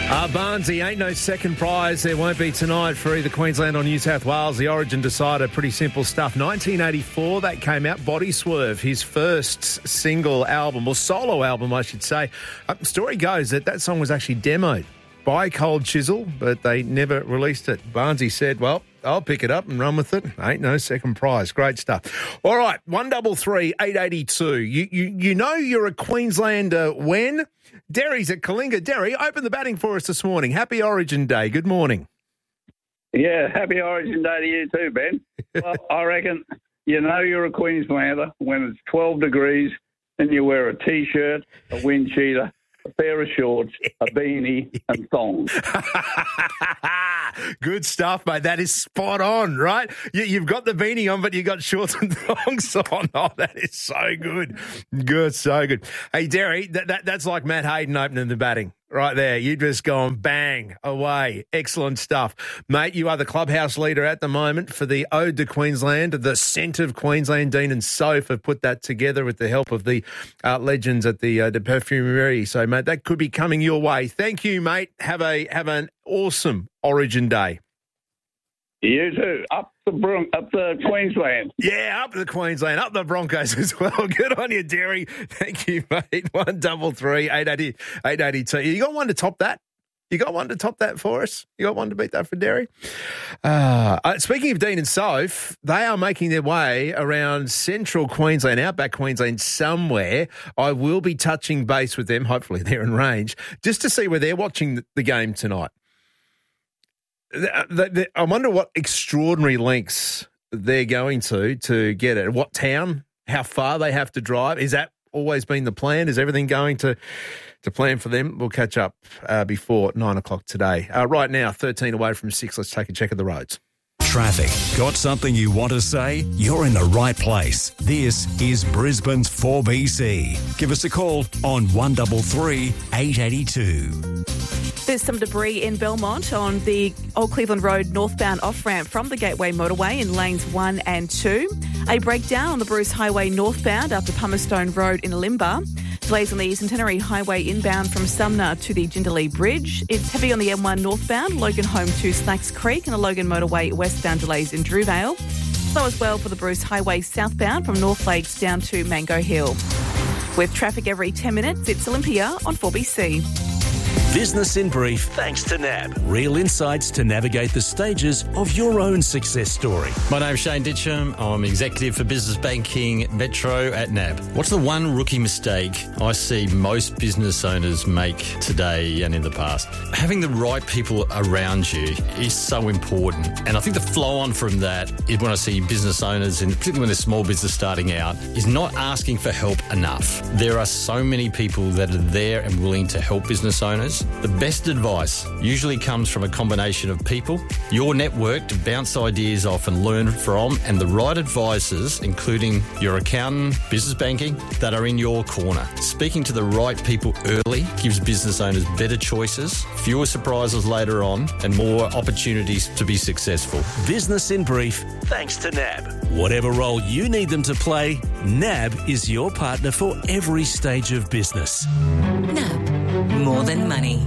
Barnsley, ain't no second prize. There won't be tonight for either Queensland or New South Wales. The Origin decider, pretty simple stuff. 1984, that came out. Body Swerve, his first single album, or solo album, I should say. Story goes that song was actually demoed by Cold Chisel, but they never released it. Barnsley said, well, I'll pick it up and run with it. Ain't no second prize. Great stuff. All right, 133 882. You know you're a Queenslander when? Derry's at Kalinga. Derry, open the batting for us this morning. Happy Origin Day. Good morning. Yeah, happy Origin Day to you too, Ben. Well, I reckon you know you're a Queenslander when it's 12 degrees and you wear a T-shirt, a wind cheater, a pair of shorts, a beanie and thongs. Good stuff, mate. That is spot on, right? You've got the beanie on, but you've got shorts and thongs on. Oh, that is so good. Good, so good. Hey, Derry, that's like Matt Hayden opening the batting. Right there. You just gone bang away. Excellent stuff. Mate, you are the clubhouse leader at the moment for the Ode to Queensland. The Scent of Queensland. Dean and Soph have put that together with the help of the legends at the Perfumerie. So, mate, that could be coming your way. Thank you, mate. Have an awesome Origin Day. You too. Up the Queensland. Yeah, up the Queensland, up the Broncos as well. Good on you, Derry. Thank you, mate. 133 882. You got one to top that? You got one to top that for us? You got one to beat that for Derry? Speaking of Dean and Soph, they are making their way around central Queensland, outback Queensland somewhere. I will be touching base with them, hopefully they're in range, just to see where they're watching the game tonight. I wonder what extraordinary lengths they're going to get it. What town, how far they have to drive. Is that always been the plan? Is everything going to plan for them? We'll catch up before 9 o'clock today. Right now, 13 away from 6. Let's take a check of the roads. Traffic. Got something you want to say? You're in the right place. This is Brisbane's 4BC. Give us a call on 133 882. There's some debris in Belmont on the Old Cleveland Road northbound off-ramp from the Gateway Motorway in lanes 1 and 2. A breakdown on the Bruce Highway northbound up to Pumerstone Road in Limba. Delays on the Centenary Highway inbound from Sumner to the Jindalee Bridge. It's heavy on the M1 northbound, Logan Home to Snacks Creek, and the Logan Motorway westbound delays in Drewvale. Slow as well for the Bruce Highway southbound from North Lakes down to Mango Hill. With traffic every 10 minutes, it's Olympia on 4BC. Business in Brief, thanks to NAB. Real insights to navigate the stages of your own success story. My name's Shane Ditcham. I'm Executive for Business Banking Metro at NAB. What's the one rookie mistake I see most business owners make today and in the past? Having the right people around you is so important. And I think the flow on from that is when I see business owners, and particularly when they're small business starting out, is not asking for help enough. There are so many people that are there and willing to help business owners. The best advice usually comes from a combination of people, your network to bounce ideas off and learn from, and the right advisors, including your accountant, business banking, that are in your corner. Speaking to the right people early gives business owners better choices, fewer surprises later on, and more opportunities to be successful. Business in Brief, thanks to NAB. Whatever role you need them to play, NAB is your partner for every stage of business. NAB. More than money.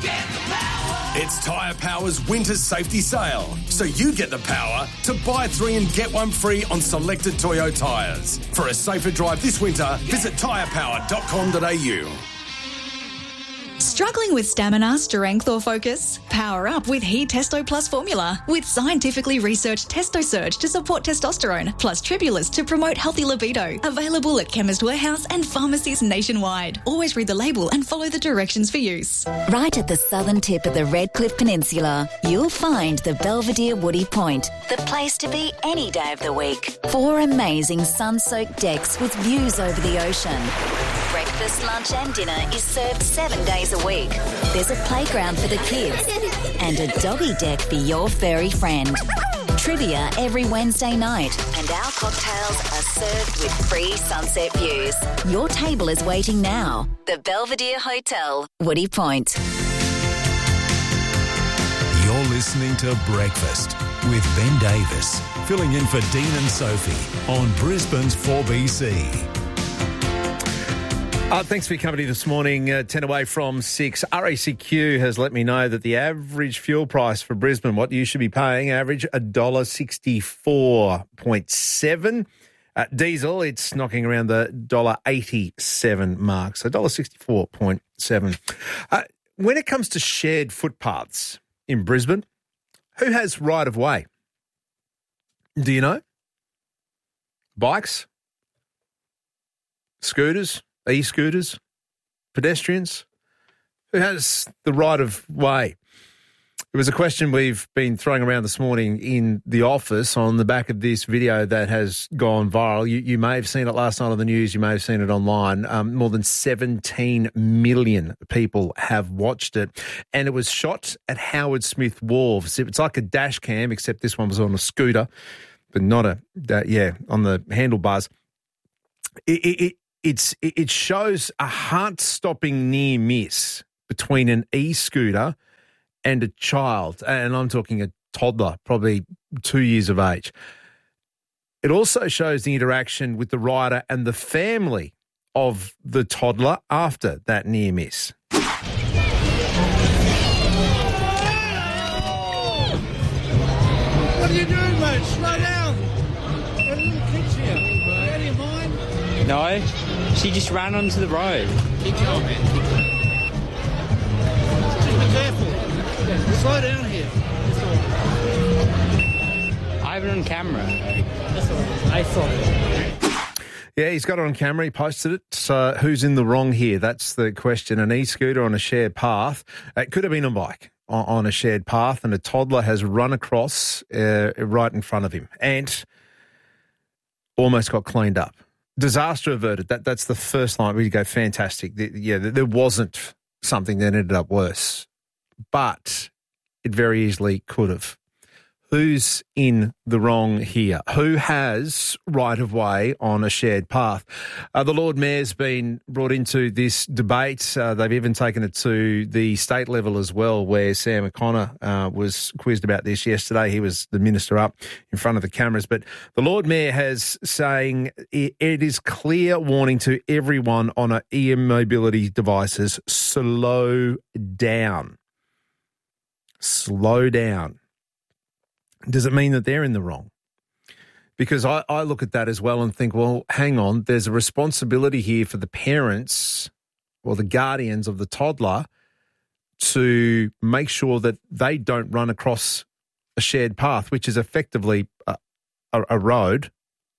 It's Tyre Power's winter safety sale, so you get the power to buy 3 and get 1 free on selected Toyo tyres. For a safer drive this winter, visit tyrepower.com.au. Struggling with stamina, strength or focus? Power up with He Testo Plus formula with scientifically researched Testo Surge to support testosterone, plus Tribulus to promote healthy libido. Available at Chemist Warehouse and pharmacies nationwide. Always read the label and follow the directions for use. Right at the southern tip of the Redcliffe Peninsula, you'll find the Belvedere Woody Point, the place to be any day of the week. 4 amazing sun-soaked decks with views over the ocean. Breakfast, lunch and dinner is served 7 days a week. There's a playground for the kids and a doggy deck for your furry friend. Trivia every Wednesday night, and our cocktails are served with free sunset views. Your table is waiting now. The Belvedere Hotel, Woody Point. You're listening to Breakfast with Ben Davis, filling in for Dean and Sophie on Brisbane's 4BC. Thanks for your company this morning. 10 away from 6. RACQ has let me know that the average fuel price for Brisbane, what you should be paying, average $1.64.7. Diesel, it's knocking around the $1.87 mark, so $1.64.7. When it comes to shared footpaths in Brisbane, who has right of way? Do you know? Bikes? Scooters? E-scooters? Pedestrians? Who has the right of way? It was a question we've been throwing around this morning in the office on the back of this video that has gone viral. You may have seen it last night on the news. You may have seen it online. More than 17 million people have watched it. And it was shot at Howard Smith Wharves. It's like a dash cam, except this one was on a scooter, but not on the handlebars. It shows a heart-stopping near miss between an e-scooter and a child, and I'm talking a toddler, probably 2 years of age. It also shows the interaction with the rider and the family of the toddler after that near miss. What are you doing, mate? Slow down. There are little kids here. Out of your mind? No, she just ran onto the road. Keep going, man. Just be careful. Slow down here. I have it on camera. That's all right. I saw it. Yeah, he's got it on camera. He posted it. So who's in the wrong here? That's the question. An e-scooter on a shared path. It could have been a bike on a shared path, and a toddler has run across right in front of him and almost got cleaned up. Disaster averted. That's the first line. We go, fantastic. There wasn't something that ended up worse, but it very easily could have. Who's in the wrong here? Who has right of way on a shared path? The Lord Mayor's been brought into this debate. They've even taken it to the state level as well, where Sam O'Connor was quizzed about this yesterday. He was the minister up in front of the cameras. But the Lord Mayor has saying it is clear warning to everyone on our e-mobility devices, slow down. Slow down. Does it mean that they're in the wrong? Because I look at that as well and think, well, hang on, there's a responsibility here for the parents or the guardians of the toddler to make sure that they don't run across a shared path, which is effectively a road.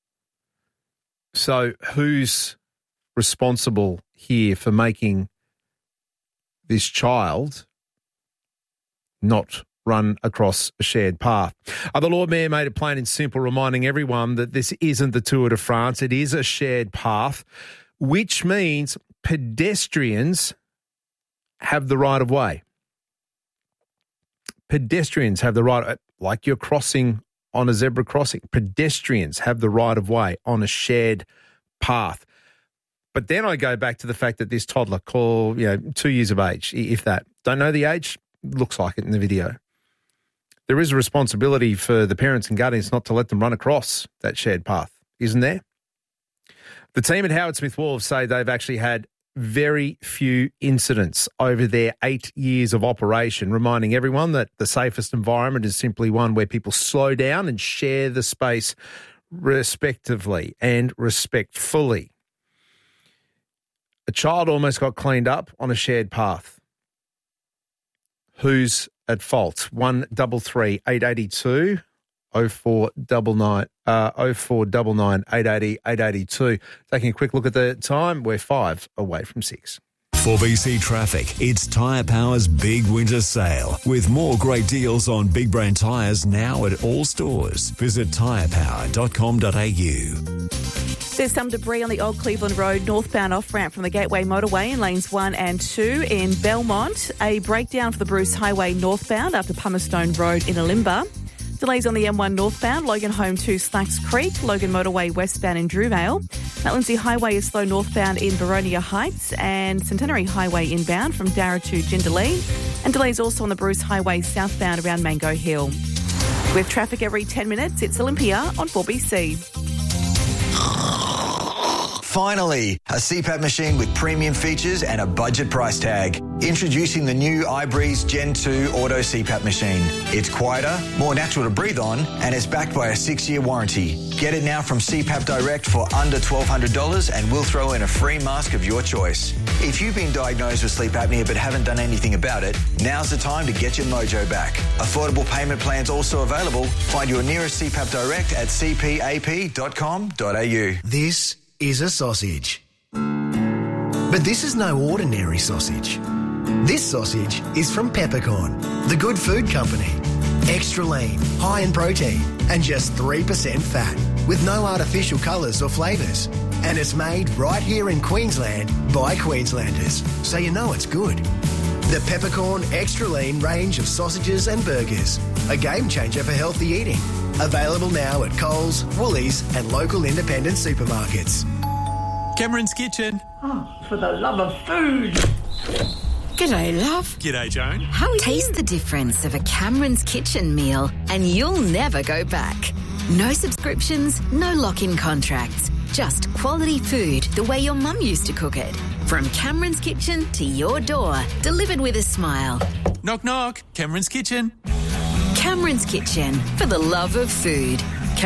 So who's responsible here for making this child not run across a shared path? The Lord Mayor made it plain and simple, reminding everyone that this isn't the Tour de France. It is a shared path, which means pedestrians have the right of way. Pedestrians have the right, like you're crossing on a zebra crossing. Pedestrians have the right of way on a shared path. But then I go back to the fact that this toddler, 2 years of age, if that, don't know the age, looks like it in the video. There is a responsibility for the parents and guardians not to let them run across that shared path, isn't there? The team at Howard Smith Wharves say they've actually had very few incidents over their 8 years of operation, reminding everyone that the safest environment is simply one where people slow down and share the space respectively and respectfully. A child almost got cleaned up on a shared path. Who's at fault? 133 882 0499 880 882. Taking a quick look at the time, we're 5 away from 6. 4BC Traffic. It's Tyre Power's big winter sale with more great deals on big brand tyres now at all stores. Visit tyrepower.com.au. There's some debris on the Old Cleveland Road northbound off-ramp from the Gateway Motorway in lanes 1 and 2 in Belmont. A breakdown for the Bruce Highway northbound up to Pummerstone Road in Alimba. Delays on the M1 northbound, Logan Home to Slacks Creek, Logan Motorway westbound in Drewvale. Mount Lindsay Highway is slow northbound in Baronia Heights and Centenary Highway inbound from Darra to Jindalee. And delays also on the Bruce Highway southbound around Mango Hill. With traffic every 10 minutes, it's Olympia on 4BC. Finally, a CPAP machine with premium features and a budget price tag. Introducing the new iBreeze Gen 2 Auto CPAP machine. It's quieter, more natural to breathe on, and it's backed by a 6-year warranty. Get it now from CPAP Direct for under $1,200 and we'll throw in a free mask of your choice. If you've been diagnosed with sleep apnea but haven't done anything about it, now's the time to get your mojo back. Affordable payment plans also available. Find your nearest CPAP Direct at cpap.com.au. This is a sausage. But this is no ordinary sausage. This sausage is from Peppercorn, the good food company. Extra lean, high in protein, and just 3% fat, with no artificial colours or flavours. And it's made right here in Queensland by Queenslanders, so you know it's good. The Peppercorn Extra Lean range of sausages and burgers, a game changer for healthy eating. Available now at Coles, Woolies and local independent supermarkets. Cameron's Kitchen. Oh, for the love of food. G'day, love. G'day, Joan. Taste the difference of a Cameron's Kitchen meal and you'll never go back. No subscriptions, no lock-in contracts. Just quality food the way your mum used to cook it. From Cameron's Kitchen to your door, delivered with a smile. Knock, knock. Cameron's Kitchen. Cameron's Kitchen, for the love of food.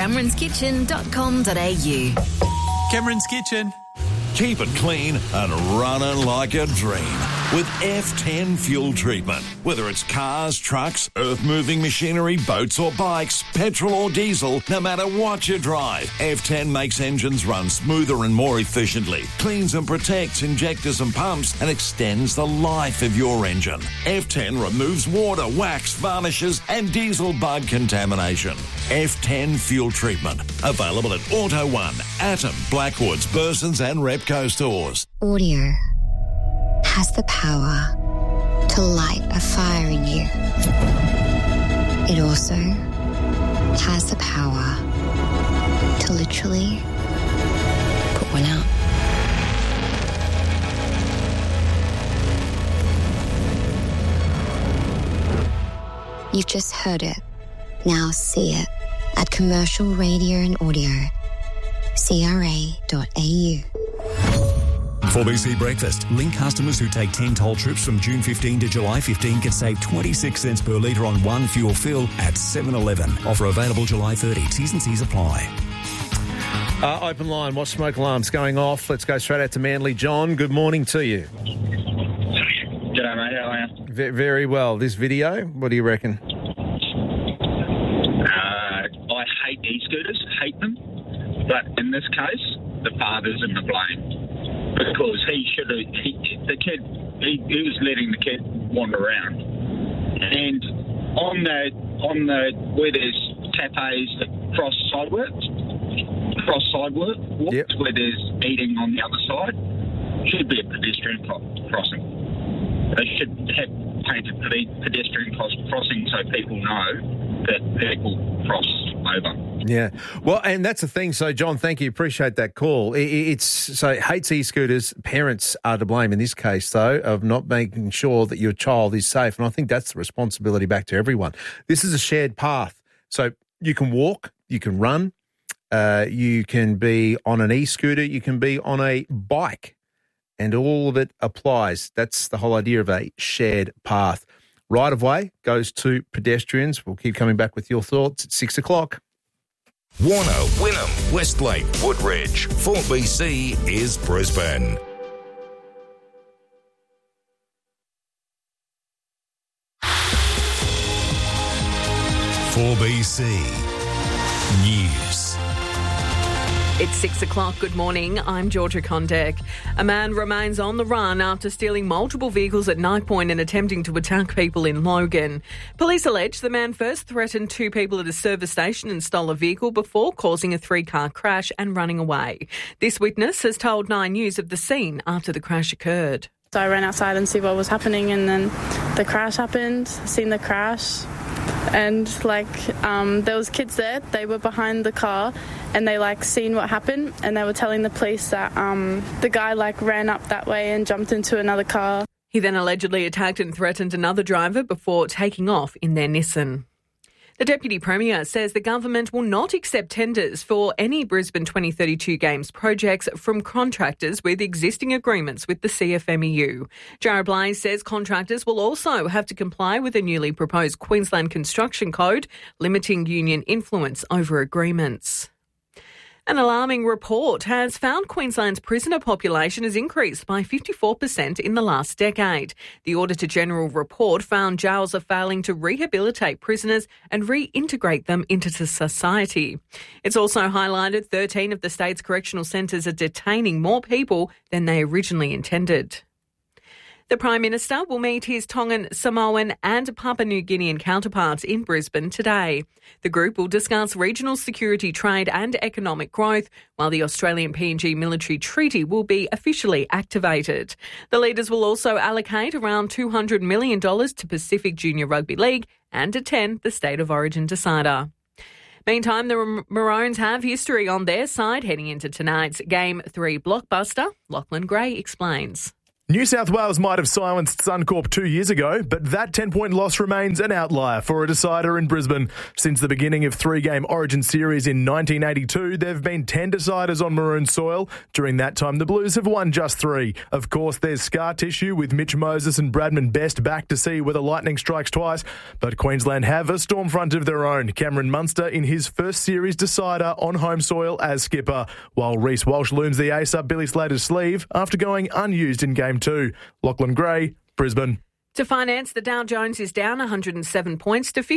CameronsKitchen.com.au. Cameron's Kitchen. Keep it clean and running like a dream with F10 fuel treatment. Whether it's cars, trucks, earth-moving machinery, boats or bikes, petrol or diesel, no matter what you drive, F10 makes engines run smoother and more efficiently, cleans and protects injectors and pumps, and extends the life of your engine. F10 removes water, wax, varnishes and diesel bug contamination. F10 fuel treatment. Available at Auto One, Atom, Blackwoods, Bursons and Repco stores. Audio has the power to light a fire in you. It also has the power to literally put one out. You've just heard it. Now see it at Commercial Radio and Audio. CRA.au. 4BC Breakfast. Link customers who take 10 toll trips from June 15 to July 15 can save 26 cents per litre on one fuel fill at 7-Eleven. Offer available July 30. T's and C's apply. Open line. What smoke alarm's going off? Let's go straight out to Manly. John, good morning to you. G'day, mate. How are you? Very well. This video, what do you reckon? I hate e-scooters, hate them. But in this case, the father's in the blame. Because he was letting the kid wander around. And on the where there's tapes that cross sidewalks, yep, where there's eating on the other side, should be a pedestrian crossing. They should have painted pedestrian crossing so people know that people cross over. Yeah. Well, and that's the thing. So, John, thank you. Appreciate that call. So hates e-scooters. Parents are to blame in this case, though, of not making sure that your child is safe. And I think that's the responsibility back to everyone. This is a shared path. So you can walk, you can run, you can be on an e-scooter, you can be on a bike, and all of it applies. That's the whole idea of a shared path. Right of way goes to pedestrians. We'll keep coming back with your thoughts at 6 o'clock. Warner, Wynnum, Westlake, Woodridge. 4BC is Brisbane. .4BC News. It's 6 o'clock. Good morning. I'm Georgia Condek. A man remains on the run after stealing multiple vehicles at night point and attempting to attack people in Logan. Police allege the man first threatened two people at a service station and stole a vehicle before causing a 3-car crash and running away. This witness has told 9 News of the scene after the crash occurred. So I ran outside and see what was happening, and then the crash happened, seen the crash. And there was kids there, they were behind the car and they seen what happened, and they were telling the police that the guy ran up that way and jumped into another car. He then allegedly attacked and threatened another driver before taking off in their Nissan. The Deputy Premier says the government will not accept tenders for any Brisbane 2032 Games projects from contractors with existing agreements with the CFMEU. Jared Blaze says contractors will also have to comply with a newly proposed Queensland Construction Code limiting union influence over agreements. An alarming report has found Queensland's prisoner population has increased by 54% in the last decade. The Auditor-General report found jails are failing to rehabilitate prisoners and reintegrate them into society. It's also highlighted 13 of the state's correctional centres are detaining more people than they originally intended. The Prime Minister will meet his Tongan, Samoan and Papua New Guinean counterparts in Brisbane today. The group will discuss regional security, trade and economic growth, while the Australian PNG military treaty will be officially activated. The leaders will also allocate around $200 million to Pacific Junior Rugby League and attend the State of Origin decider. Meantime, the Maroons have history on their side heading into tonight's Game 3 blockbuster. Lachlan Gray explains. New South Wales might have silenced Suncorp 2 years ago, but that 10-point loss remains an outlier for a decider in Brisbane. Since the beginning of three-game Origin series in 1982, there have been 10 deciders on Maroon soil. During that time, the Blues have won just 3. Of course, there's scar tissue with Mitch Moses and Bradman Best back to see where the lightning strikes twice, but Queensland have a storm front of their own. Cameron Munster in his first series decider on home soil as skipper, while Reece Walsh looms the ace up Billy Slater's sleeve after going unused in Game 2. Lachlan Gray, Brisbane. To finance, the Dow Jones is down 107 points to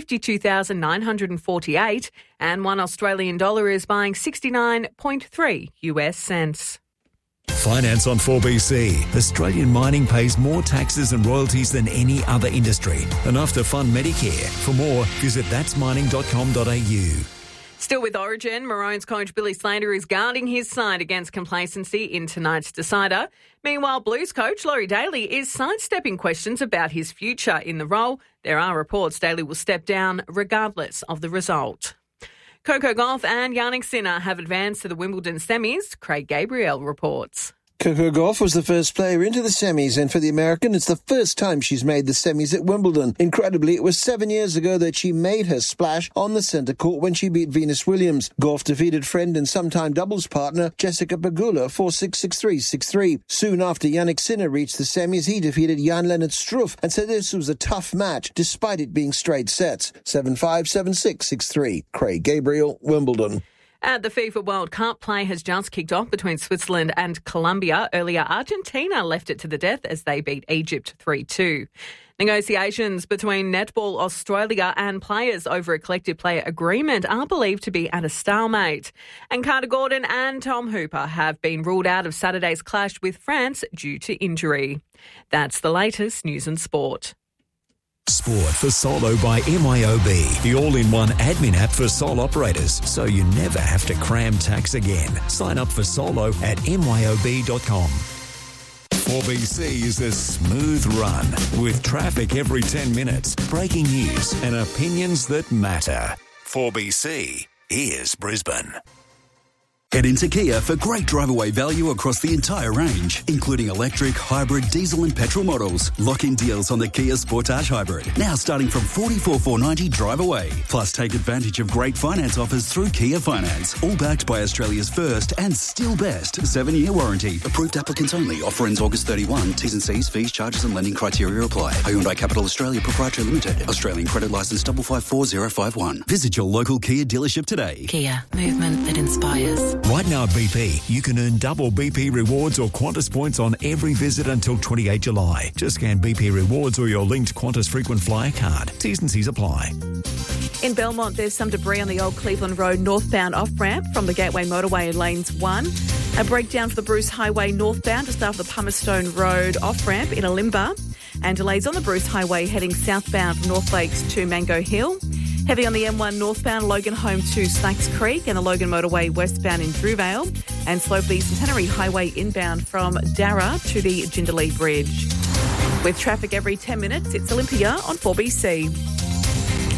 52,948 and $1 Australian dollar is buying 69.3 US cents. Finance on 4BC. Australian mining pays more taxes and royalties than any other industry. Enough to fund Medicare. For more, visit thatsmining.com.au. Still with Origin, Maroons coach Billy Slater is guarding his side against complacency in tonight's decider. Meanwhile, Blues coach Laurie Daly is sidestepping questions about his future in the role. There are reports Daly will step down regardless of the result. Coco Gauff and Jannik Sinner have advanced to the Wimbledon semis. Craig Gabriel reports. Coco Gauff was the first player into the semis, and for the American, it's the first time she's made the semis at Wimbledon. Incredibly, it was 7 years ago that she made her splash on the centre court when she beat Venus Williams. Gauff defeated friend and sometime doubles partner Jessica Pegula 4-6, 6-3, 6-3. Soon after Jannik Sinner reached the semis, he defeated Jan-Lennard Struff and said this was a tough match, despite it being straight sets. 7-5, 7-6, 6-3. Craig Gabriel, Wimbledon. At the FIFA World Cup, play has just kicked off between Switzerland and Colombia. Earlier, Argentina left it to the death as they beat Egypt 3-2. Negotiations between Netball Australia and players over a collective player agreement are believed to be at a stalemate. And Carter Gordon and Tom Hooper have been ruled out of Saturday's clash with France due to injury. That's the latest news and sport. Sport for Solo by MYOB, the all-in-one admin app for sole operators, so you never have to cram tax again. Sign up for Solo at myob.com. 4BC is a smooth run with traffic every 10 minutes, breaking news and opinions that matter. 4BC, here's Brisbane. Head into Kia for great drive-away value across the entire range, including electric, hybrid, diesel and petrol models. Lock-in deals on the Kia Sportage Hybrid, now starting from $44,490 drive-away. Plus, take advantage of great finance offers through Kia Finance, all backed by Australia's first and still best 7-year warranty. Approved applicants only. Offer ends August 31. T's and C's, fees, charges and lending criteria apply. Hyundai Capital Australia Proprietary Limited. Australian credit licence 554051. Visit your local Kia dealership today. Kia, movement that inspires. Right now at BP, you can earn double BP rewards or Qantas points on every visit until 28 July. Just scan BP rewards or your linked Qantas frequent flyer card. T's and C's apply. In Belmont, there's some debris on the Old Cleveland Road northbound off-ramp from the Gateway Motorway in lanes 1. A breakdown for the Bruce Highway northbound just after the Pumice Road off-ramp in Alimba. And delays on the Bruce Highway heading southbound from North Lakes to Mango Hill. Heavy on the M1 northbound Logan Home to Slacks Creek and the Logan Motorway westbound in Drewvale. And slow for the Centenary Highway inbound from Darra to the Jindalee Bridge. With traffic every 10 minutes, it's Olympia on 4BC.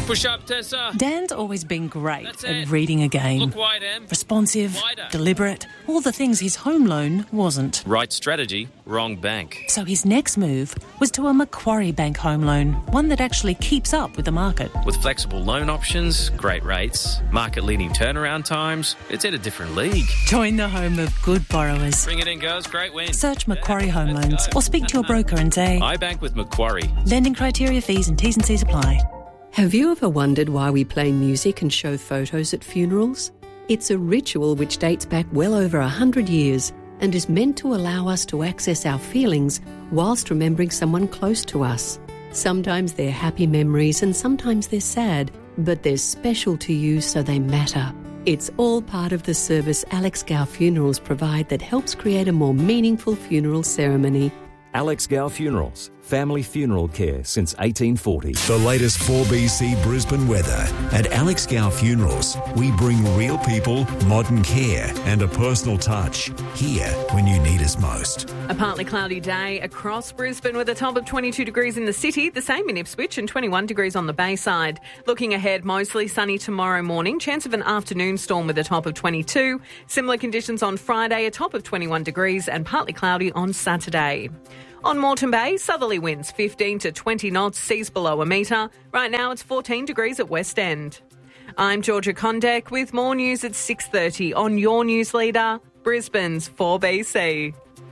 Push up, Tessa. Dan's always been great at reading a game. Look wide, Em. Responsive, Wider. deliberate, all the things his home loan wasn't. Right strategy, wrong bank. So his next move was to a Macquarie Bank home loan, one that actually keeps up with the market. With flexible loan options, great rates, market-leading turnaround times, it's in a different league. Join the home of good borrowers. Bring it in, girls. Great win. Search Macquarie Home Loans or speak to your broker and say, I bank with Macquarie. Lending criteria, fees and T's and C's apply. Have you ever wondered why we play music and show photos at funerals? It's a ritual which dates back well over 100 years and is meant to allow us to access our feelings whilst remembering someone close to us. Sometimes they're happy memories and sometimes they're sad, but they're special to you so they matter. It's all part of the service Alex Gow Funerals provide that helps create a more meaningful funeral ceremony. Alex Gow Funerals, family funeral care since 1840. The latest 4BC Brisbane weather. At Alex Gow Funerals, we bring real people, modern care and a personal touch. Here when you need us most. A partly cloudy day across Brisbane with a top of 22 degrees in the city, the same in Ipswich and 21 degrees on the Bayside. Looking ahead, mostly sunny tomorrow morning, chance of an afternoon storm with a top of 22. Similar conditions on Friday, a top of 21 degrees and partly cloudy on Saturday. On Moreton Bay, southerly winds 15 to 20 knots, seas below a metre. Right now it's 14 degrees at West End. I'm Georgia Condek with more news at 6:30 on your news leader, Brisbane's 4BC.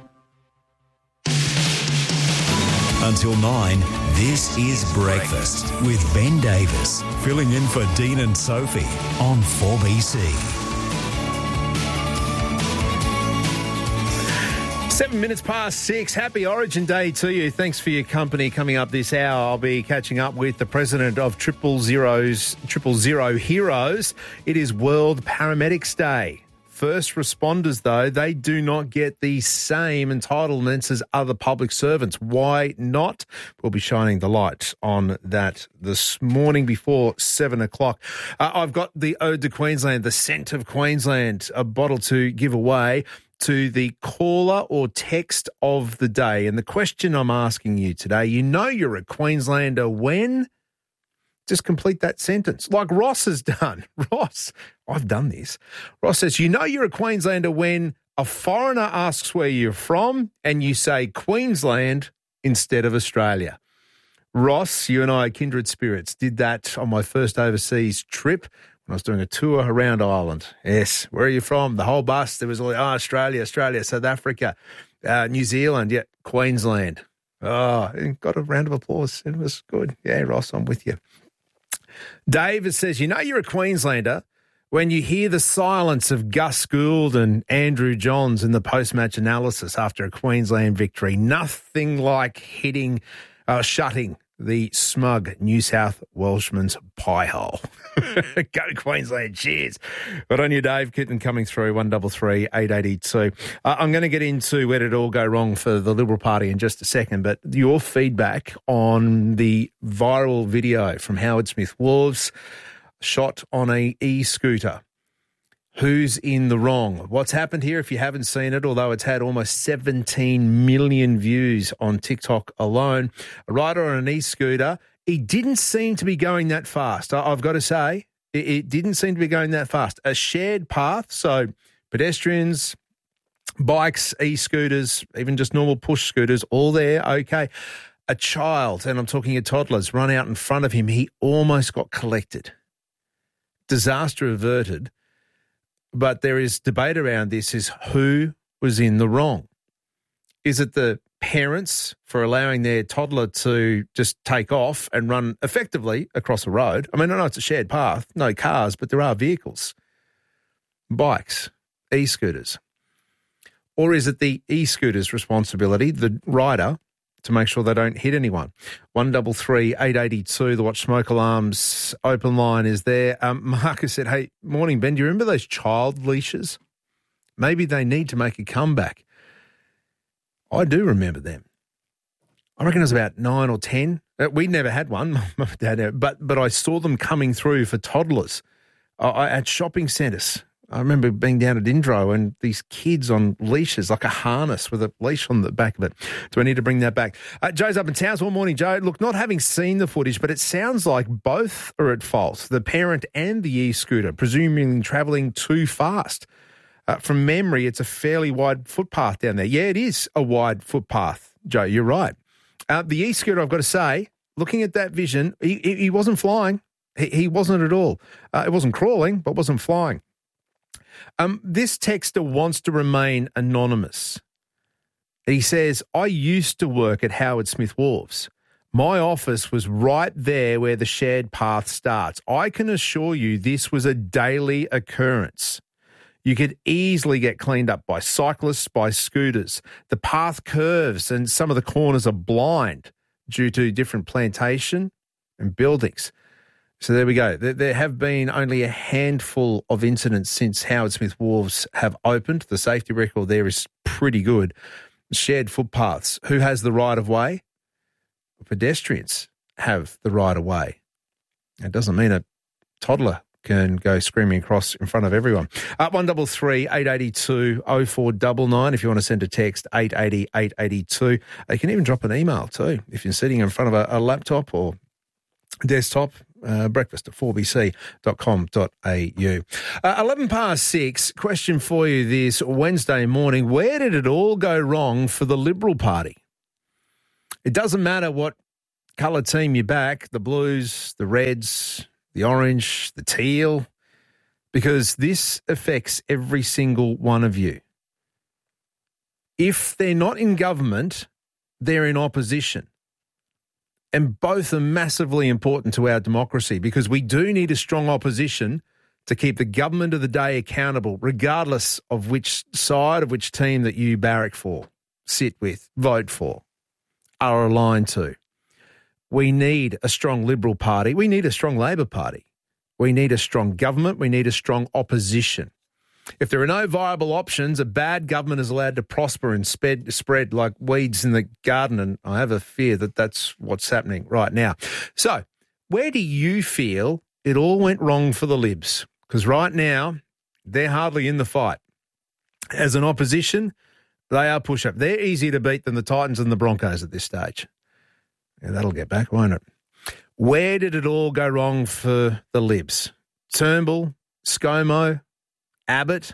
Until 9, this is Breakfast with Ben Davis, filling in for Dean and Sophie on 4BC. 7 minutes past 6. Happy Origin Day to you. Thanks for your company. Coming up this hour, I'll be catching up with the president of Triple Zero Heroes. It is World Paramedics Day. First responders, though, they do not get the same entitlements as other public servants. Why not? We'll be shining the light on that this morning before 7 o'clock. I've got the Ode to Queensland, the Scent of Queensland, a bottle to give away to the caller or text of the day. And the question I'm asking you today, you know you're a Queenslander when? Just complete that sentence, like Ross has done. Ross, I've done this. Ross says, you know you're a Queenslander when a foreigner asks where you're from and you say Queensland instead of Australia. Ross, you and I are kindred spirits. Did that on my first overseas trip when I was doing a tour around Ireland. Yes, where are you from? The whole bus, there was all, Australia, South Africa, New Zealand, yeah, Queensland. Oh, got a round of applause. It was good. Yeah, Ross, I'm with you. David says, you know you're a Queenslander when you hear the silence of Gus Gould and Andrew Johns in the post-match analysis after a Queensland victory. Nothing like shutting the smug New South Welshman's pie hole. Go Queensland, cheers. But on you, Dave, keep them coming through, 133 882. I'm going to get into where did it all go wrong for the Liberal Party in just a second, but your feedback on the viral video from Howard Smith Wolves shot on a e-scooter. Who's in the wrong? What's happened here, if you haven't seen it, although it's had almost 17 million views on TikTok alone, a rider on an e-scooter, he didn't seem to be going that fast. I've got to say, it didn't seem to be going that fast. A shared path, so pedestrians, bikes, e-scooters, even just normal push scooters, all there, okay. A child, and I'm talking of toddlers, run out in front of him. He almost got collected. Disaster averted. But there is debate around this, is who was in the wrong? Is it the parents for allowing their toddler to just take off and run effectively across a road? I mean, I know it's a shared path, no cars, but there are vehicles, bikes, e-scooters. Or is it the e-scooter's responsibility, the rider, to make sure they don't hit anyone? 133 882, the Watch Smoke Alarms open line is there. Marcus said, hey, morning, Ben, do you remember those child leashes? Maybe they need to make a comeback. I do remember them. I reckon it was about 9 or 10. We never had one, but I saw them coming through for toddlers at shopping centres I remember being down at Indro and these kids on leashes, like a harness with a leash on the back of it. Do I need to bring that back? Joe's up in Townsville. Morning, Joe. Look, not having seen the footage, but it sounds like both are at fault, the parent and the e-scooter, presuming travelling too fast. From memory, it's a fairly wide footpath down there. Yeah, it is a wide footpath, Joe. You're right. The e-scooter, I've got to say, looking at that vision, he wasn't flying. He wasn't at all. It wasn't crawling, but wasn't flying. This texter wants to remain anonymous. He says, I used to work at Howard Smith Wharves. My office was right there where the shared path starts. I can assure you this was a daily occurrence. You could easily get cleaned up by cyclists, by scooters. The path curves and some of the corners are blind due to different plantation and buildings. So there we go. There have been only a handful of incidents since Howard Smith Wharves have opened. The safety record there is pretty good. Shared footpaths. Who has the right of way? Pedestrians have the right of way. It doesn't mean a toddler can go screaming across in front of everyone. 133 882 0499 if you want to send a text, 880 882. You can even drop an email too if you're sitting in front of a laptop or desktop. Breakfast at 4bc.com.au. 11 past 6, question for you this Wednesday morning. Where did it all go wrong for the Liberal Party? It doesn't matter what colour team you back, the Blues, the Reds, the Orange, the Teal, because this affects every single one of you. If they're not in government, they're in opposition. And both are massively important to our democracy because we do need a strong opposition to keep the government of the day accountable, regardless of which side, of which team that you barrack for, sit with, vote for, are aligned to. We need a strong Liberal Party. We need a strong Labor Party. We need a strong government. We need a strong opposition. If there are no viable options, a bad government is allowed to prosper and spread like weeds in the garden, and I have a fear that that's what's happening right now. So, where do you feel it all went wrong for the Libs? Because right now, they're hardly in the fight. As an opposition, they are push-up. They're easier to beat than the Titans and the Broncos at this stage. Yeah, that'll get back, won't it? Where did it all go wrong for the Libs? Turnbull, ScoMo, Abbott.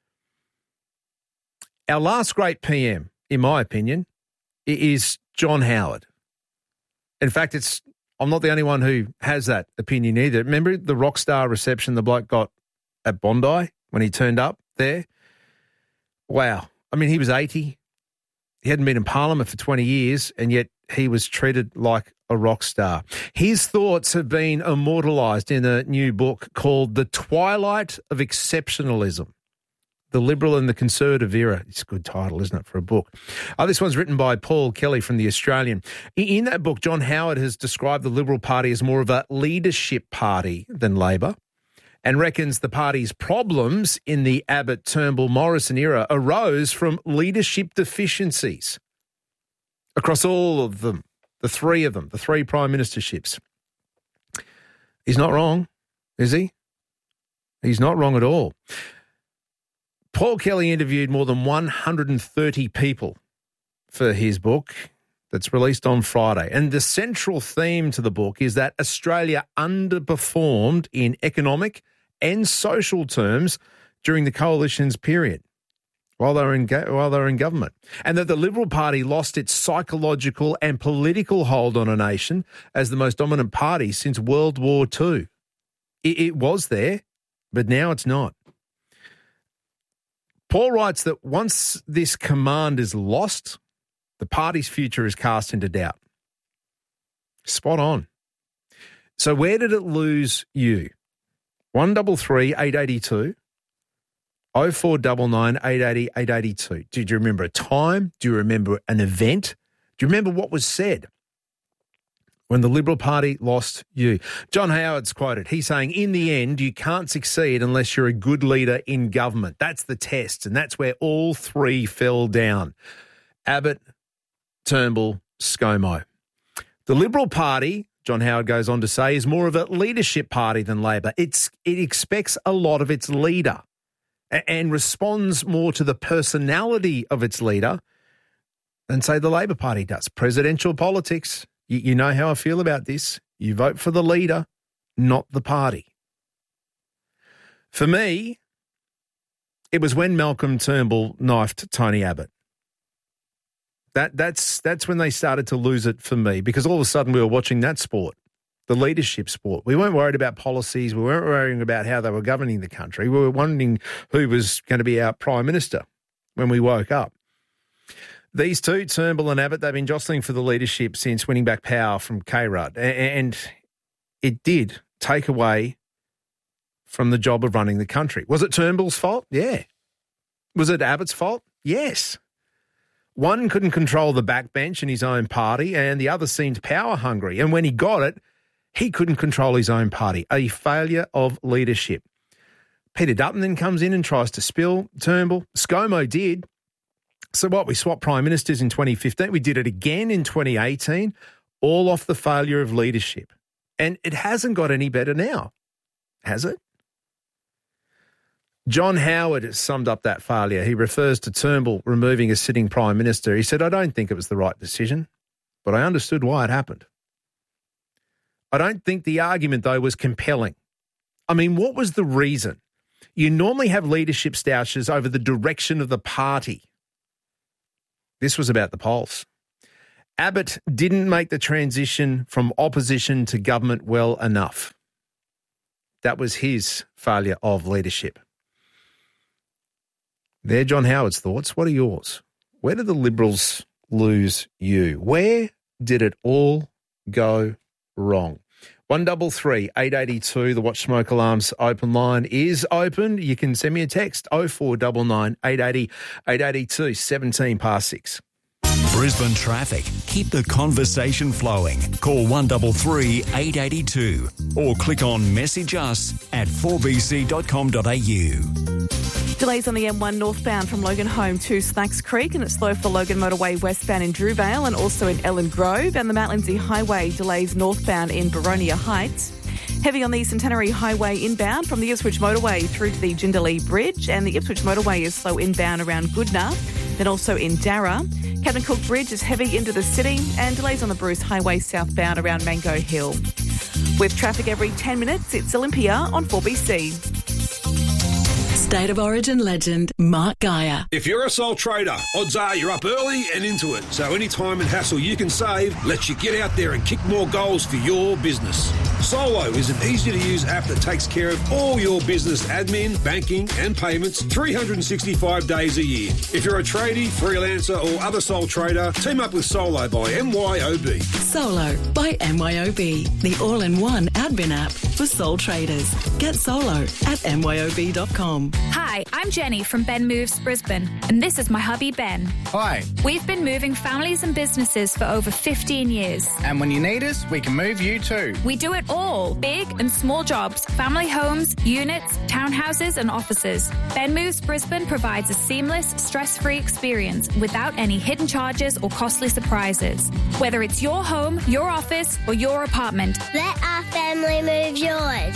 Our last great PM, in my opinion, is John Howard. In fact, I'm not the only one who has that opinion either. Remember the rock star reception the bloke got at Bondi when he turned up there? Wow. I mean, he was 80. He hadn't been in Parliament for 20 years, and yet he was treated like a rock star. His thoughts have been immortalised in a new book called The Twilight of Exceptionalism, The Liberal and the Conservative Era. It's a good title, isn't it, for a book? This one's written by Paul Kelly from The Australian. In that book, John Howard has described the Liberal Party as more of a leadership party than Labor and reckons the party's problems in the Abbott, Turnbull, Morrison era arose from leadership deficiencies across all of them. The three prime ministerships. He's not wrong, is he? He's not wrong at all. Paul Kelly interviewed more than 130 people for his book that's released on Friday. And the central theme to the book is that Australia underperformed in economic and social terms during the coalition's period while they were in government, and that the Liberal Party lost its psychological and political hold on a nation as the most dominant party since World War II. It was there, but now it's not. Paul writes that once this command is lost, the party's future is cast into doubt. Spot on. So where did it lose you? 133 882 0499 880 882. Do you remember a time? Do you remember an event? Do you remember what was said when the Liberal Party lost you? John Howard's quoted. He's saying, in the end, you can't succeed unless you're a good leader in government. That's the test, and that's where all three fell down. Abbott, Turnbull, ScoMo. The Liberal Party, John Howard goes on to say, is more of a leadership party than Labor. It expects a lot of its leader. and responds more to the personality of its leader than, say, the Labor Party does. Presidential politics, you know how I feel about this. You vote for the leader, not the party. For me, it was when Malcolm Turnbull knifed Tony Abbott. That's when they started to lose it for me, because all of a sudden we were watching that sport, the leadership sport. We weren't worried about policies. We weren't worrying about how they were governing the country. We were wondering who was going to be our Prime Minister when we woke up. These two, Turnbull and Abbott, they've been jostling for the leadership since winning back power from K-Rudd, and it did take away from the job of running the country. Was it Turnbull's fault? Yeah. Was it Abbott's fault? Yes. One couldn't control the backbench in his own party, and the other seemed power hungry. And when he got it, he couldn't control his own party. A failure of leadership. Peter Dutton then comes in and tries to spill Turnbull. ScoMo did. So what? We swapped Prime Ministers in 2015. We did it again in 2018, all off the failure of leadership. And it hasn't got any better now, has it? John Howard has summed up that failure. He refers to Turnbull removing a sitting Prime Minister. He said, I don't think it was the right decision, but I understood why it happened. I don't think the argument, though, was compelling. I mean, what was the reason? You normally have leadership stoushes over the direction of the party. This was about the polls. Abbott didn't make the transition from opposition to government well enough. That was his failure of leadership. They're John Howard's thoughts. What are yours? Where did the Liberals lose you? Where did it all go wrong? 133 882, the Watch Smoke Alarms open line is open. You can send me a text, 0499 880 882, 17 past 6. Brisbane traffic. Keep the conversation flowing. Call 133 882 or click on message us at 4bc.com.au. Delays on the M1 northbound from Logan Home to Slacks Creek, and it's slow for Logan Motorway westbound in Drewvale and also in Ellen Grove, and the Mount Lindesay Highway delays northbound in Baronia Heights. Heavy on the Centenary Highway inbound from the Ipswich Motorway through to the Jindalee Bridge, and the Ipswich Motorway is slow inbound around Goodna, then also in Darra. Captain Cook Bridge is heavy into the city, and delays on the Bruce Highway southbound around Mango Hill. With traffic every 10 minutes, it's Olympia on 4BC. State of Origin legend Mark Geyer. If you're a sole trader, odds are you're up early and into it. So any time and hassle you can save lets you get out there and kick more goals for your business. Solo is an easy-to-use app that takes care of all your business admin, banking and payments 365 days a year. If you're a tradie, freelancer or other sole trader, team up with Solo by MYOB. Solo by MYOB, the all-in-one admin app for sole traders. Get Solo at myob.com. Hi, I'm Jenny from Ben Moves Brisbane, and this is my hubby Ben. Hi. We've been moving families and businesses for over 15 years. And when you need us, we can move you too. We do it all, big and small jobs, family homes, units, townhouses and offices. Ben Moves Brisbane provides a seamless, stress-free experience without any hidden charges or costly surprises. Whether it's your home, your office or your apartment. Let our family move yours.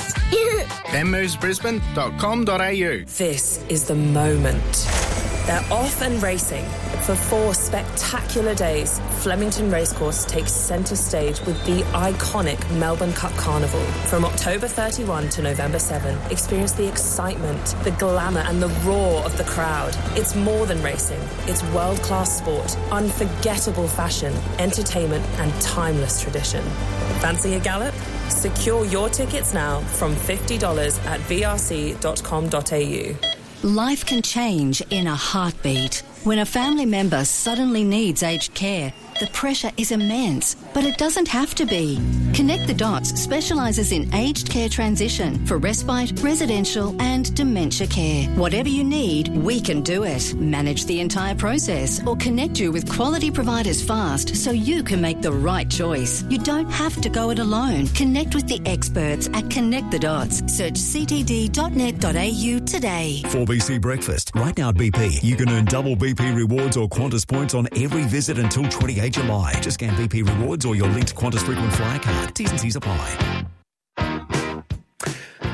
benmovesbrisbane.com.au. This is the moment. They're off and racing. For 4 spectacular days, Flemington Racecourse takes centre stage with the iconic Melbourne Cup Carnival. From October 31 to November 7, experience the excitement, the glamour and the roar of the crowd. It's more than racing. It's world-class sport, unforgettable fashion, entertainment and timeless tradition. Fancy a gallop? Secure your tickets now from $50 at vrc.com.au. Life can change in a heartbeat. When a family member suddenly needs aged care, the pressure is immense, but it doesn't have to be. Connect the Dots specialises in aged care transition for respite, residential and dementia care. Whatever you need, we can do it. Manage the entire process or connect you with quality providers fast so you can make the right choice. You don't have to go it alone. Connect with the experts at Connect the Dots. Search ctd.net.au today. 4BC Breakfast. Right now at BP, you can earn double BP rewards or Qantas points on every visit until 28 July. Just scan BP rewards or your linked Qantas frequent flyer card. T's and C's apply.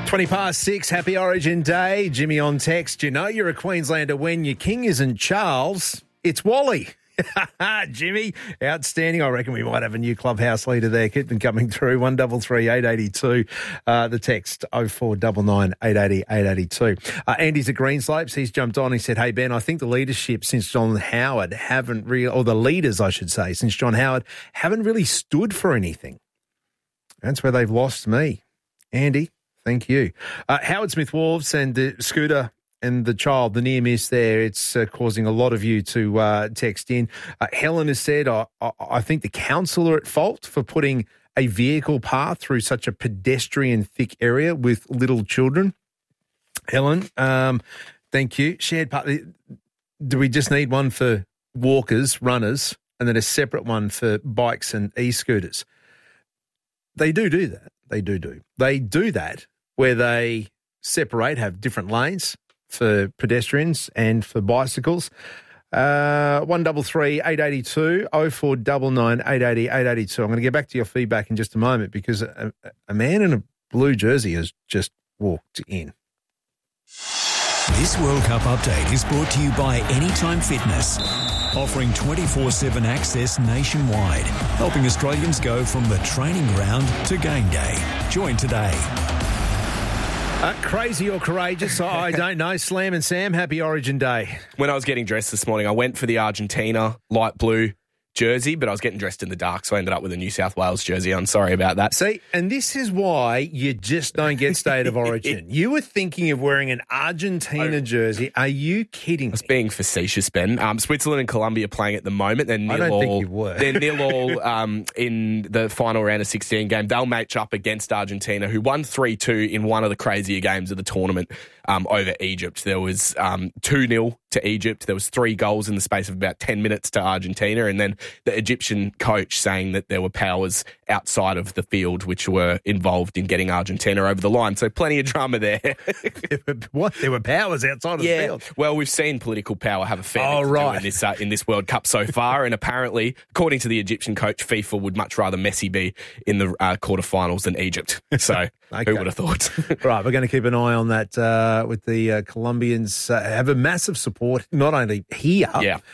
6:20. Happy Origin Day. Jimmy on text. You know you're a Queenslander when your king isn't Charles. It's Wally. Jimmy, outstanding. I reckon we might have a new clubhouse leader there. Keep them coming through. 133 882. The text 0499 880 882. Andy's at Greenslopes. He's jumped on. He said, "Hey Ben, I think the leadership since John Howard haven't really, or the leaders I should say, since John Howard haven't really stood for anything. That's where they've lost me." Andy, thank you. Howard Smith Wharves and the scooter and the child, the near miss there, it's causing a lot of you to text in. Helen has said, I think the council are at fault for putting a vehicle path through such a pedestrian thick area with little children. Helen, thank you. Shared path. Do we just need one for walkers, runners, and then a separate one for bikes and e-scooters? They do that. They do. They do that where they separate, have different lanes for pedestrians and for bicycles. 133 882 0499 880 882. I'm going to get back to your feedback in just a moment because a man in a blue jersey has just walked in. This World Cup update is brought to you by Anytime Fitness, offering 24/7 access nationwide, helping Australians go from the training ground to game day. Join today. Crazy or courageous, I don't know. Slam and Sam, happy Origin Day. When I was getting dressed this morning, I went for the Argentina light blue jersey, but I was getting dressed in the dark, so I ended up with a New South Wales jersey on. Sorry about that. See, and this is why you just don't get State of Origin. You were thinking of wearing an Argentina jersey. Are you kidding me? I was being facetious, Ben. Switzerland and Colombia playing at the moment. They're nil I don't think you were. They're 0-0 in the final round of 16 game. They'll match up against Argentina, who won 3-2 in one of the crazier games of the tournament over Egypt. There was 2-0 to Egypt. There was 3 goals in the space of about 10 minutes to Argentina, and then the Egyptian coach saying that there were powers outside of the field which were involved in getting Argentina over the line. So plenty of drama there. What? There were powers outside of the field? Well, we've seen political power have a fair bit to do in this World Cup so far, and apparently, according to the Egyptian coach, FIFA would much rather Messi be in the quarterfinals than Egypt. So who would have thought? Right, we're going to keep an eye on that with the Colombians. Have a massive support, not only here,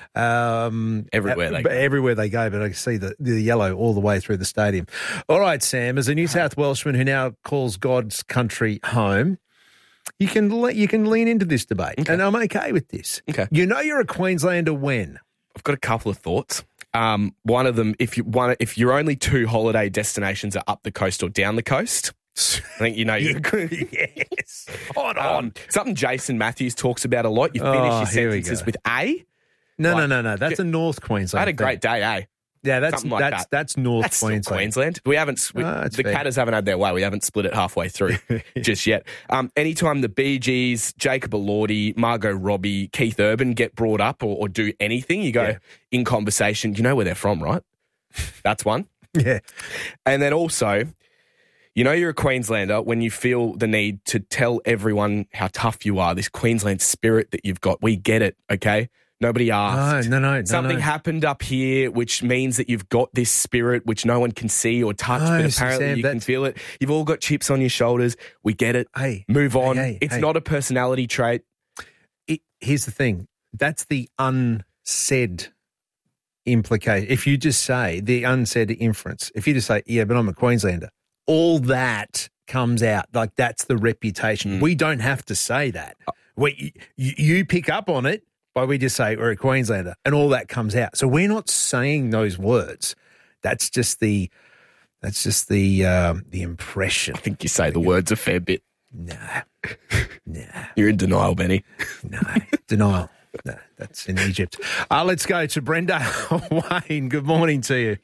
everywhere they go, but I can see the yellow all the way through the stadium. All right, Sam, as a New South Welshman who now calls God's country home, you can lean into this debate, and I'm okay with this. Okay. You know you're a Queenslander when? I've got a couple of thoughts. One of them, if your only 2 holiday destinations are up the coast or down the coast, I think you know you're good. Yes. Hold on. Something Jason Matthews talks about a lot. You finish your sentences with A. No. That's a North Queensland. I had a great day, eh? Yeah, that's Something like that. That's North That's Queensland. Still Queensland. We haven't. The Catters haven't had their way. We haven't split it halfway through just yet. Anytime the Bee Gees, Jacob Elordi, Margot Robbie, Keith Urban get brought up or do anything, you go in conversation. You know where they're from, right? That's one. Yeah. And then also, you know you're a Queenslander when you feel the need to tell everyone how tough you are. This Queensland spirit that you've got. We get it, okay? Nobody asked. No. Something happened up here, which means that you've got this spirit which no one can see or touch, but apparently Sam, you can feel it. You've all got chips on your shoulders. We get it. Move on. It's not a personality trait. Here's the thing. That's the unsaid implication. If you just say the unsaid inference, if you just say, yeah, but I'm a Queenslander, all that comes out. Like that's the reputation. We don't have to say that. You pick up on it. But we just say we're a Queenslander, and all that comes out. So we're not saying those words. That's just the impression. I think you say the words a fair bit. Nah. You're in denial, Benny. No, denial. No, that's in Egypt. Let's go to Brenda. Wayne, good morning to you.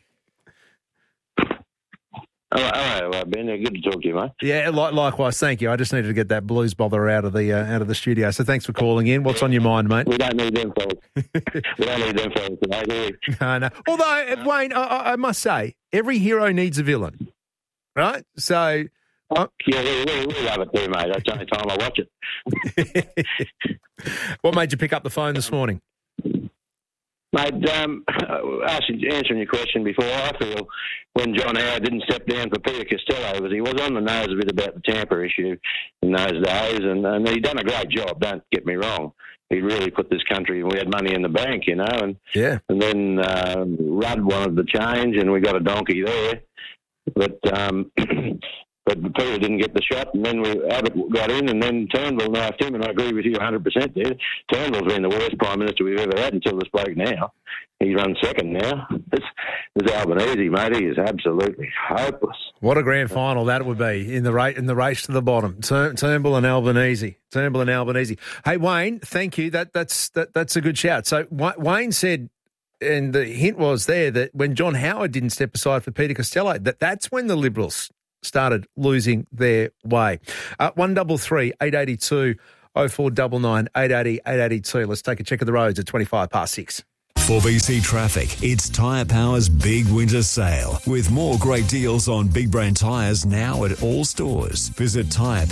Hello, Ben. Good to talk to you, mate. Yeah, likewise. Thank you. I just needed to get that blues bother out of the studio. So thanks for calling in. What's on your mind, mate? We don't need them fellas. We don't need them fellas today, do we? No. Although, Wayne, I must say, every hero needs a villain, right? So... we love it too, mate. That's the only time I watch it. What made you pick up the phone this morning? Mate, answering your question before, I feel when John Howard didn't step down for Peter Costello, he was on the nose a bit about the Tampa issue in those days, and he'd done a great job, don't get me wrong. He really put this country, and we had money in the bank, you know, and then Rudd wanted the change, and we got a donkey there. But Peter didn't get the shot, and then Abbott got in, and then Turnbull knifed him, and I agree with you 100% there. Turnbull's been the worst Prime Minister we've ever had until this bloke now. He's run second now. This Albanese, mate, he is absolutely hopeless. What a grand final that would be in the race to the bottom. Turnbull and Albanese. Hey, Wayne, thank you. That's a good shout. So Wayne said, and the hint was there that when John Howard didn't step aside for Peter Costello, that's when the Liberals started losing their way. 133 882 0499 880 882. Let's take a check of the roads at 6:25. For BC Traffic, it's Tyre Power's big winter sale with more great deals on big brand tyres now at all stores. Visit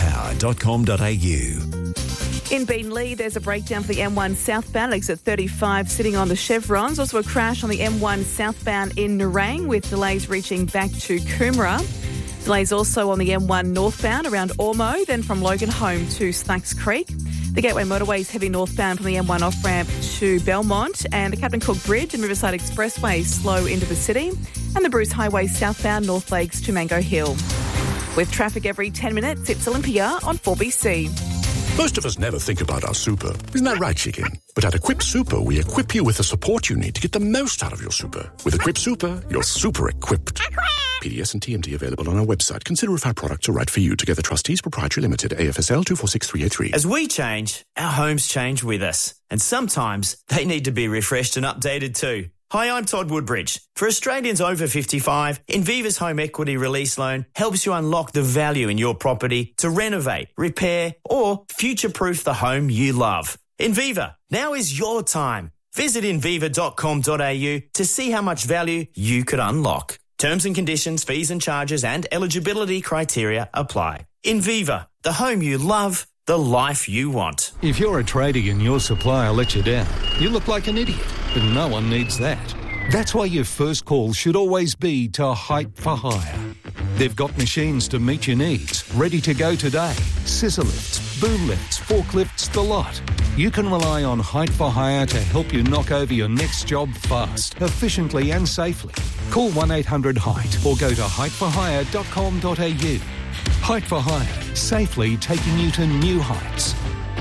tyrepower.com.au. In Beenleigh, there's a breakdown for the M1 southbound exit 35 sitting on the chevrons. Also a crash on the M1 southbound in Nerang with delays reaching back to Coomera. Delays also on the M1 northbound around Ormeau, then from Logan Home to Slacks Creek. The Gateway Motorway is heavy northbound from the M1 off-ramp to Belmont, and the Captain Cook Bridge and Riverside Expressway slow into the city, and the Bruce Highway southbound North Lakes to Mango Hill. With traffic every 10 minutes, it's Olympia on 4BC. Most of us never think about our super. Isn't that right, Chicken? But at Equip Super, we equip you with the support you need to get the most out of your super. With Equip Super, you're super equipped. PDS and TMT available on our website. Consider if our products are right for you. Together Trustees Proprietary Limited, AFSL 246383. As we change, our homes change with us. And sometimes they need to be refreshed and updated too. Hi, I'm Todd Woodbridge. For Australians over 55, Inviva's Home Equity Release Loan helps you unlock the value in your property to renovate, repair, or future-proof the home you love. Inviva, now is your time. Visit inviva.com.au to see how much value you could unlock. Terms and conditions, fees and charges, and eligibility criteria apply. Inviva, the home you love, the life you want. If you're a tradie and your supplier lets you down, you look like an idiot, but no one needs that. That's why your first call should always be to Height for Hire. They've got machines to meet your needs, ready to go today. Scissor lifts, boom lifts, forklifts, the lot. You can rely on Height for Hire to help you knock over your next job fast, efficiently and safely. Call 1-800-HEIGHT or go to heightforhire.com.au. Height for Hire, safely taking you to new heights.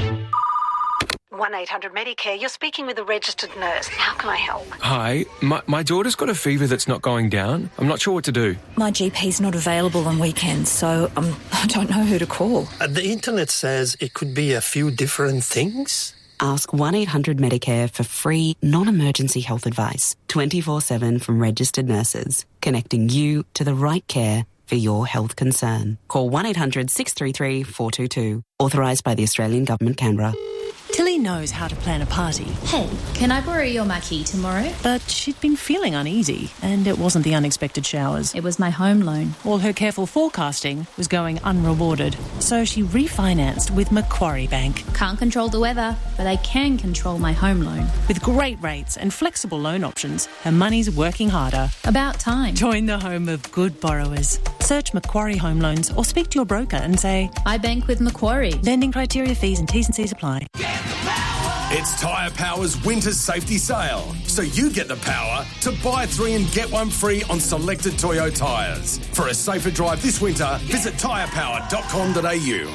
1-800-MEDICARE, you're speaking with a registered nurse. How can I help? Hi, my daughter's got a fever that's not going down. I'm not sure what to do. My GP's not available on weekends, so I don't know who to call. The internet says it could be a few different things. Ask 1-800-MEDICARE for free, non-emergency health advice, 24/7 from registered nurses, connecting you to the right care for your health concern. Call 1-800-633-422. Authorised by the Australian Government, Canberra. Tilly knows how to plan a party. Hey, can I borrow your marquee tomorrow? But she'd been feeling uneasy, and it wasn't the unexpected showers. It was my home loan. All her careful forecasting was going unrewarded, so she refinanced with Macquarie Bank. Can't control the weather, but I can control my home loan. With great rates and flexible loan options, her money's working harder. About time. Join the home of good borrowers. Search Macquarie Home Loans or speak to your broker and say, I bank with Macquarie. Lending criteria, fees and T's and C's apply. It's Tyre Power's winter safety sale, so you get the power to buy 3 and get 1 free on selected Toyo tyres. For a safer drive this winter, visit tyrepower.com.au.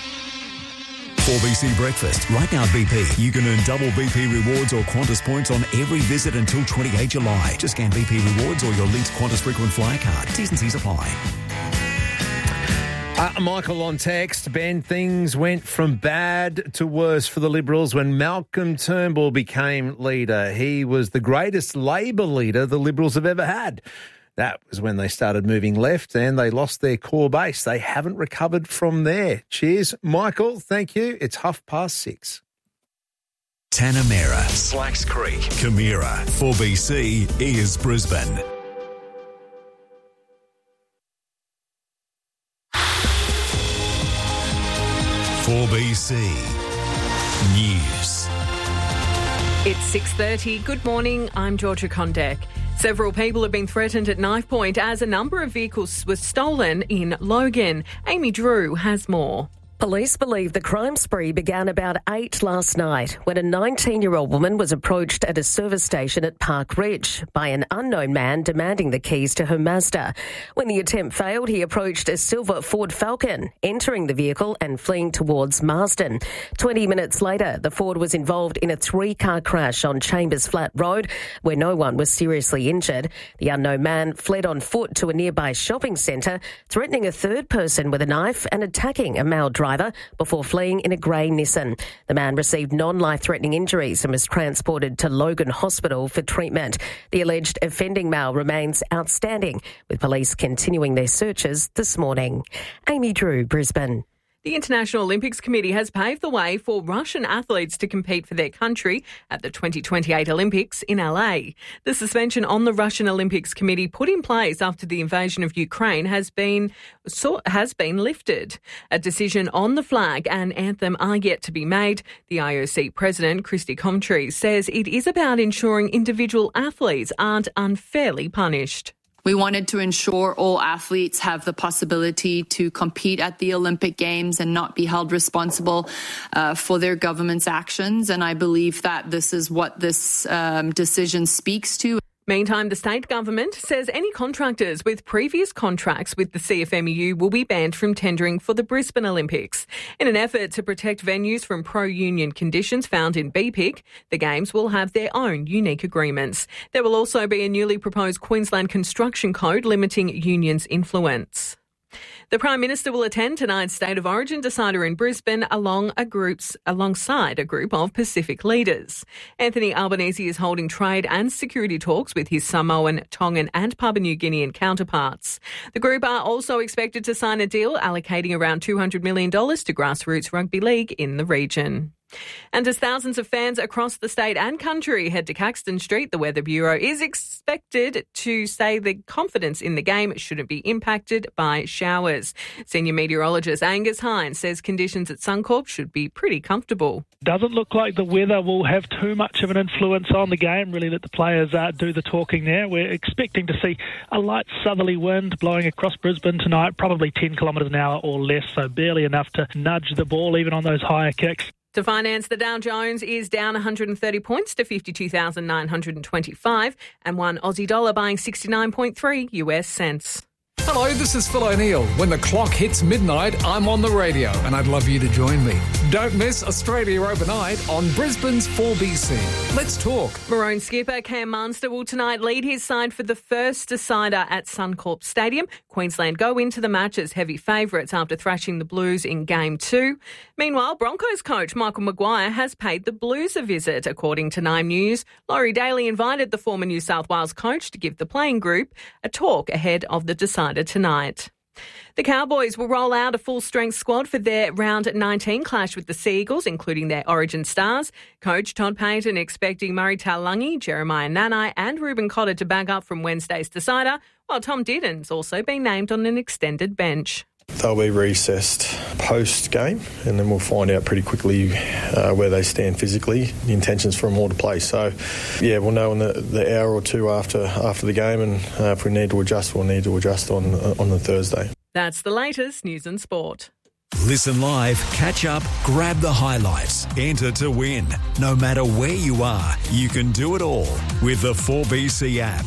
4BC Breakfast. Right now at BP, you can earn double BP rewards or Qantas points on every visit until 28 July. Just scan BP rewards or your linked Qantas frequent flyer card. T's and C's apply. Michael on text, Ben, things went from bad to worse for the Liberals when Malcolm Turnbull became leader. He was the greatest Labor leader the Liberals have ever had. That was when they started moving left and they lost their core base. They haven't recovered from there. Cheers, Michael. Thank you. It's 6:30. Tanamera, Slacks Creek, Camira. 4BC is Brisbane. For BC News. It's 6:30. Good morning. I'm Georgia Condek. Several people have been threatened at knife point as a number of vehicles were stolen in Logan. Amy Drew has more. Police believe the crime spree began about 8 last night when a 19-year-old woman was approached at a service station at Park Ridge by an unknown man demanding the keys to her Mazda. When the attempt failed, he approached a silver Ford Falcon, entering the vehicle and fleeing towards Marsden. 20 minutes later, the Ford was involved in a 3-car crash on Chambers Flat Road where no one was seriously injured. The unknown man fled on foot to a nearby shopping centre, threatening a third person with a knife and attacking a male driver before fleeing in a grey Nissan. The man received non-life-threatening injuries and was transported to Logan Hospital for treatment. The alleged offending male remains outstanding, with police continuing their searches this morning. Amy Drew, Brisbane. The International Olympics Committee has paved the way for Russian athletes to compete for their country at the 2028 Olympics in LA. The suspension on the Russian Olympics Committee put in place after the invasion of Ukraine has been lifted. A decision on the flag and anthem are yet to be made. The IOC president, Christy Comtree, says it is about ensuring individual athletes aren't unfairly punished. We wanted to ensure all athletes have the possibility to compete at the Olympic Games and not be held responsible for their government's actions. And I believe that this is what this decision speaks to. Meantime, the state government says any contractors with previous contracts with the CFMEU will be banned from tendering for the Brisbane Olympics. In an effort to protect venues from pro-union conditions found in BPIC, the Games will have their own unique agreements. There will also be a newly proposed Queensland construction code limiting unions' influence. The Prime Minister will attend tonight's State of Origin decider in Brisbane alongside a group of Pacific leaders. Anthony Albanese is holding trade and security talks with his Samoan, Tongan and Papua New Guinean counterparts. The group are also expected to sign a deal allocating around $200 million to grassroots rugby league in the region. And as thousands of fans across the state and country head to Caxton Street, the Weather Bureau is expected to say the confidence in the game shouldn't be impacted by showers. Senior meteorologist Angus Hines says conditions at Suncorp should be pretty comfortable. Doesn't look like the weather will have too much of an influence on the game, really let the players do the talking there. We're expecting to see a light southerly wind blowing across Brisbane tonight, probably 10 kilometres an hour or less, so barely enough to nudge the ball even on those higher kicks. To finance, the Dow Jones is down 130 points to 52,925 and one Aussie dollar buying 69.3 US cents. Hello, this is Phil O'Neill. When the clock hits midnight, I'm on the radio and I'd love you to join me. Don't miss Australia Overnight on Brisbane's 4BC. Let's talk. Maroon skipper Cam Munster will tonight lead his side for the first decider at Suncorp Stadium. Queensland go into the match as heavy favourites after thrashing the Blues in Game 2. Meanwhile, Broncos coach Michael Maguire has paid the Blues a visit. According to 9 News, Laurie Daly invited the former New South Wales coach to give the playing group a talk ahead of the decider tonight. The Cowboys will roll out a full-strength squad for their Round 19 clash with the Sea Eagles, including their Origin stars. Coach Todd Payton expecting Murray Taulagi, Jeremiah Nanai and Reuben Cotter to back up from Wednesday's decider, while Tom Dearden's also been named on an extended bench. They'll be recessed post-game and then we'll find out pretty quickly where they stand physically, the intentions for them all to play. So, yeah, we'll know in the hour or two after the game, and if we need to adjust, we'll need to adjust on the Thursday. That's the latest news and sport. Listen live, catch up, grab the highlights, enter to win. No matter where you are, you can do it all with the 4BC app.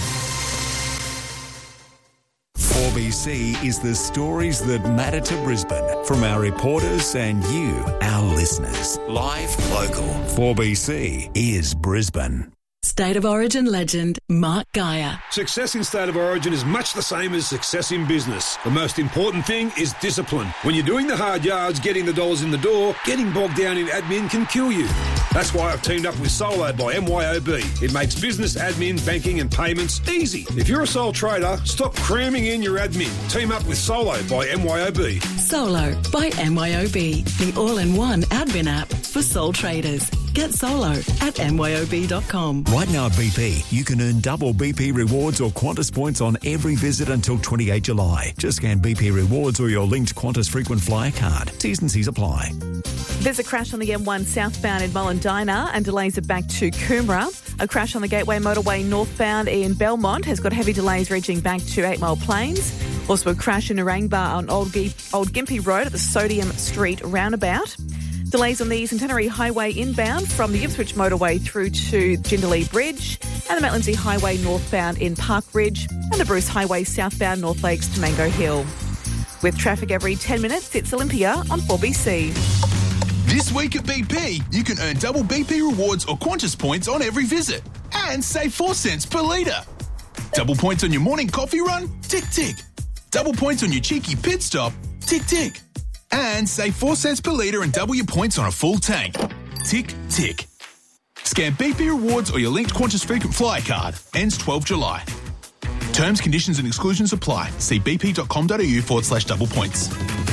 4BC is the stories that matter to Brisbane from our reporters and you, our listeners. Live, local. 4BC is Brisbane. State of Origin legend Mark Geyer. Success in State of Origin is much the same as success in business. The most important thing is discipline. When you're doing the hard yards, getting the dollars in the door, getting bogged down in admin can kill you. That's why I've teamed up with Solo by MYOB. It makes business, admin, banking and payments easy. If you're a sole trader, stop cramming in your admin. Team up with Solo by MYOB. Solo by MYOB, the all-in-one admin app for sole traders. Get solo at myob.com. Right now at BP, you can earn double BP rewards or Qantas points on every visit until 28 July. Just scan BP rewards or your linked Qantas frequent flyer card. T's and C's apply. There's a crash on the M1 southbound in Mullendina and delays are back to Coomera. A crash on the Gateway motorway northbound in Belmont has got heavy delays reaching back to 8 Mile Plains. Also a crash in Narangba on Old Gympie Road at the Sodium Street roundabout. Delays on the Centenary Highway inbound from the Ipswich motorway through to Jindalee Bridge and the Mount Lindesay Highway northbound in Park Ridge and the Bruce Highway southbound North Lakes to Mango Hill. With traffic every 10 minutes, it's Olympia on 4BC. This week at BP, you can earn double BP rewards or Qantas points on every visit and save 4 cents per litre. Double points on your morning coffee run? Tick, tick. Double points on your cheeky pit stop? Tick, tick. And save 4 cents per litre and double your points on a full tank. Tick, tick. Scan BP rewards or your linked Qantas frequent flyer card. Ends 12 July. Terms, conditions and exclusions apply. See bp.com.au/double points.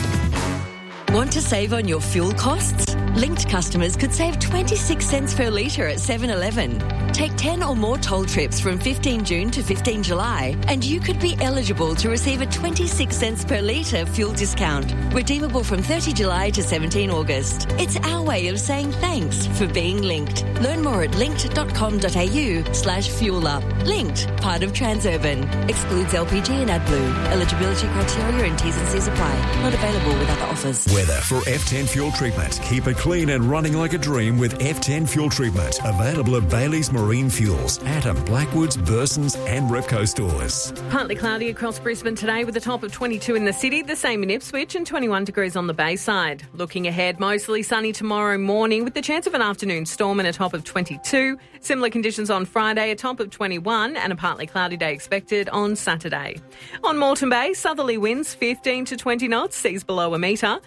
Want to save on your fuel costs? Linked customers could save 26 cents per litre at 7-Eleven. Take 10 or more toll trips from 15 June to 15 July and you could be eligible to receive a 26 cents per litre fuel discount. Redeemable from 30 July to 17 August. It's our way of saying thanks for being linked. Learn more at linked.com.au/fuelup. Linked, part of Transurban. Excludes LPG and AdBlue. Eligibility criteria and T's and C's apply. Not available with other offers. Weather for F10 Fuel Treatment. Keep it clean and running like a dream with F10 Fuel Treatment. Available at Bailey's Marine Fuels, Atom, Blackwoods, Burson's and Repco stores. Partly cloudy across Brisbane today with a top of 22 in the city, the same in Ipswich and 21 degrees on the Bayside. Looking ahead, mostly sunny tomorrow morning with the chance of an afternoon storm and a top of 22. Similar conditions on Friday, a top of 21 and a partly cloudy day expected on Saturday. On Moreton Bay, southerly winds 15 to 20 knots, seas below a metre.